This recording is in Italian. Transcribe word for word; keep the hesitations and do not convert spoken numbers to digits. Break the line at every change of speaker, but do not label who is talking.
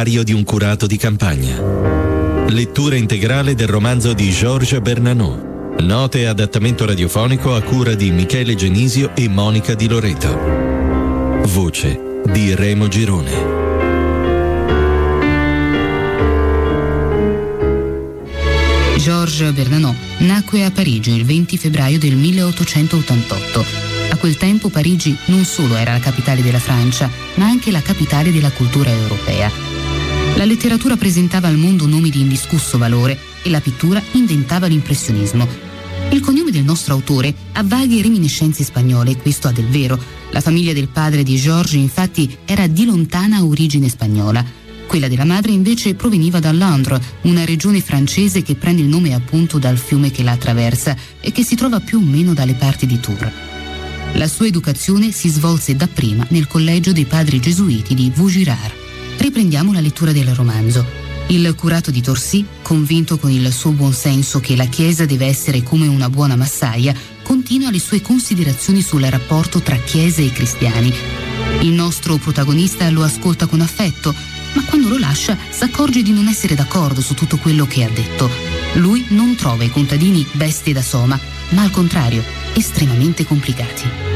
diario di un curato di campagna. Lettura integrale del romanzo di Georges Bernanos. Note e adattamento radiofonico a cura di Michele Genisio e Monica Di Loreto. Voce di Remo Girone.
Georges Bernanos nacque a Parigi il venti febbraio del milleottocentottantotto. A quel tempo Parigi non solo era la capitale della Francia, ma anche la capitale della cultura europea. La letteratura presentava al mondo nomi di indiscusso valore e la pittura inventava l'impressionismo. Il cognome del nostro autore ha vaghe reminiscenze spagnole, e questo ha del vero. La famiglia del padre di Georges, infatti, era di lontana origine spagnola. Quella della madre invece proveniva da Langres, una regione francese che prende il nome appunto dal fiume che la attraversa e che si trova più o meno dalle parti di Tours. La sua educazione si svolse dapprima nel collegio dei padri gesuiti di Vaugirard. Riprendiamo la lettura del romanzo. Il curato di Torcy, convinto con il suo buon senso che la Chiesa deve essere come una buona massaia, continua le sue considerazioni sul rapporto tra Chiesa e cristiani. Il nostro protagonista lo ascolta con affetto, ma quando lo lascia s'accorge di non essere d'accordo su tutto quello che ha detto. Lui non trova i contadini bestie da soma, ma al contrario, estremamente complicati.